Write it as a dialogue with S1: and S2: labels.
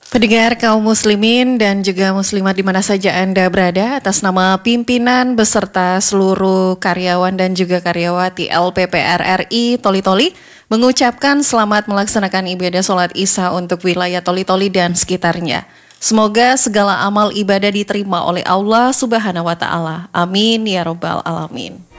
S1: Pendengar kaum muslimin dan juga muslimat di mana saja Anda berada, atas nama pimpinan beserta seluruh karyawan dan juga karyawati LPPR RI Toli-Toli mengucapkan selamat melaksanakan ibadah sholat Isya untuk wilayah Toli-Toli dan sekitarnya. Semoga segala amal ibadah diterima oleh Allah Subhanahu wa Ta'ala. Amin ya Rabbal Alamin.